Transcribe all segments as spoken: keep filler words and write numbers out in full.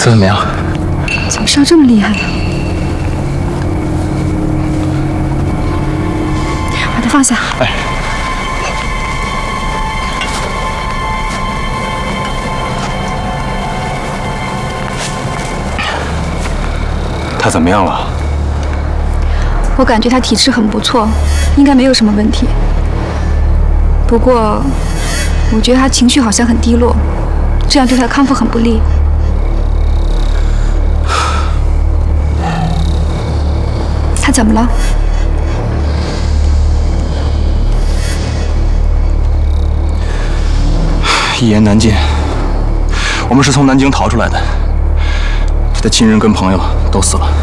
这怎么样？ 怎么伤这么厉害啊？把他放下。 哎。他怎么样了？ 我感觉他体质很不错，应该没有什么问题。不过，我觉得他情绪好像很低落，这样对他康复很不利。他怎么了？ 一言难尽。我们是从南京逃出来的，他的亲人跟朋友都死了。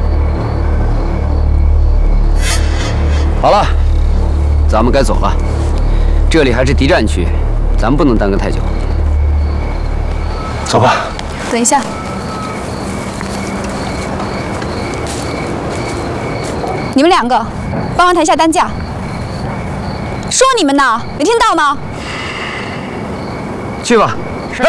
好了，咱们该走了。这里还是敌占区，咱们不能耽搁太久。 走吧。 等一下，你们两个帮忙抬下担架。说你们呢，没听到吗？ 去吧。是。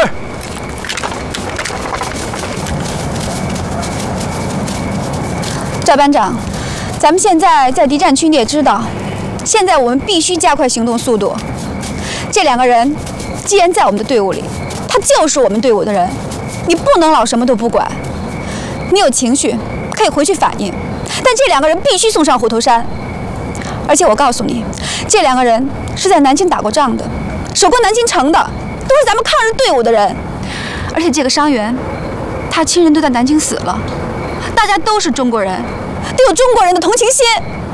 赵班长，咱们现在在敌占区，你也知道，现在我们必须加快行动速度。这两个人既然在我们的队伍里，他就是我们队伍的人，你不能老什么都不管。你有情绪可以回去反映，但这两个人必须送上虎头山。而且我告诉你，这两个人是在南京打过仗的，守过南京城的，都是咱们抗日队伍的人。而且这个伤员，他亲人都在南京死了，大家都是中国人，都有中国人的同情心。